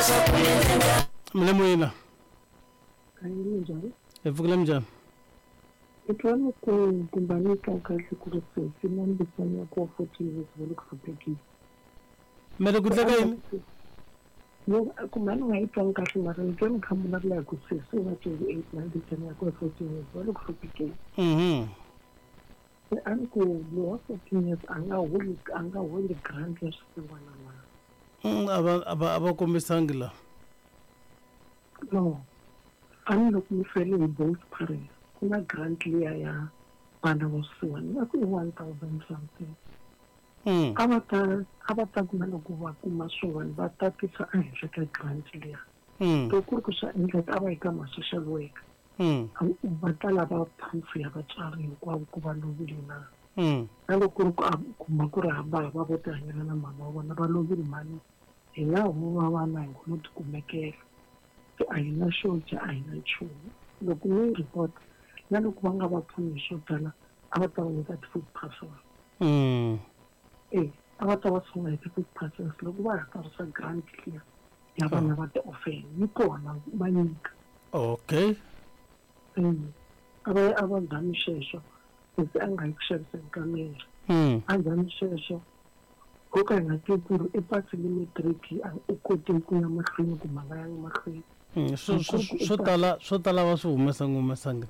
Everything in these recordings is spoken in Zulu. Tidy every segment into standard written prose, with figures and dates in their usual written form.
Mle moyena. Njani? Evukile njani? Itwana kumbalika kahle kurese sinambisana kwa 40 years volokuhlupekile. Mele kutleka yini? No, kumani ngayitwa kahle mara ngitwana khamula la kusese wa 28 nambisana kwa 40 years volokuhlupekile. Anku lo 14 years anga holi grant ya sibana na. Abakombisanga la. No. Ani loko mi fele hi both parents. Kuna grant liya ya bana wasiwani. Naku 1,000 something. Abata kuma loko va kuma swin'wana va tatisa ehenhla ka grant liya. Loko ku ri ku swa endleka a va eka ma-social worker. Va ta lava proof ya vatswari hinkwavo ku va lovile na. Na loko ku ri ku kuma ku ri hamba vo ti hanyela na mama wa vona va lovile mali hi nga huma vana hi ngo lo ti kumekela. A hi na xoja a hi na nchumu. Loko mi report na loko va nga va pfuni hi swo tala a va ta va nyika ti-food parcels. A va ta va sungula hi ti-food parcels loko va ha tsarisa grant liya ya vana va ti-orphan yi kona va nyika. Okay. A va ndhani xexo lexi a nga yi ku xaviseni ka miri. A ndhani xexo ko ka hi nga tivi ku ri i pasile matric u kotile ku ya mahlweni kumbe a nga yangi mahlweni. Swo tala va swi humesanga.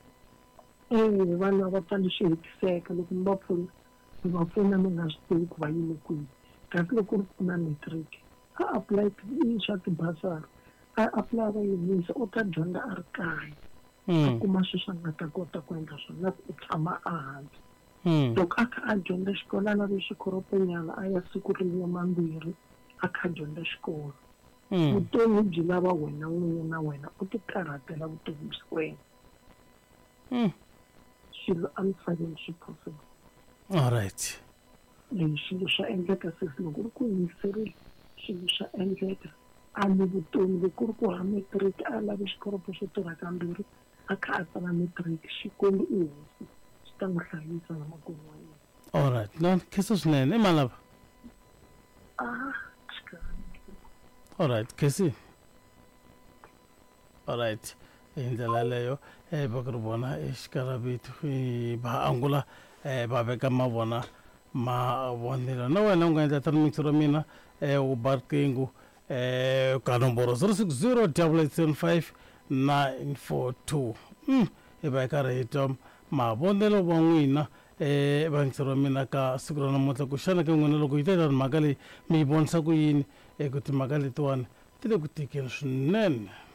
Vanhu va tali swi hetiseka loko mi va pfuna mi nga swi tivi ku va yime kwihi. Kasi loko ri ku na matric a apply swa tibasari a apply va yimisa u ta dyondza a ri kaya. A kuma swilo swa nga ta kota ku endla swona na ku tshama ehansi. Loko a kha a dyondza xikolo a lave xikoropenyana a ya siku rin'we mambirhi a kha dyondza xikolo. Vutomi byi lava wena n'winyi na wena u ti karhatela vutomi bya wena. Swilo a mi fanele swi possible. Alright. Swilo swa endleka sesi loko ri ku yimiserile swilo swa endleka a ni vutomi loko ri ku ha matric a lave xikoropo xo tirha kambirhi a kha a tsala matric xikwembu i hosi xi ta n'wi hlayisa na makumu wa yena. Alright. No, kisa swinene. I malava. Alright, Kesi. Alright. Indlela leyo va ku ri vona exikarhi vitu va angula va veka mavonelo na wena u nga endla tani mixo ra mina u ba riqingho ka nomboro 060 8875 942 i va hi karhi hi twa mavonelo va n'wina va mixo ra mina ka siku ra namuntlha ku xana ka n'wina loko yi ta mhaka leyi mi yi vonisa ku yini ku timhaka letiwani ti le ku tikeni swinene.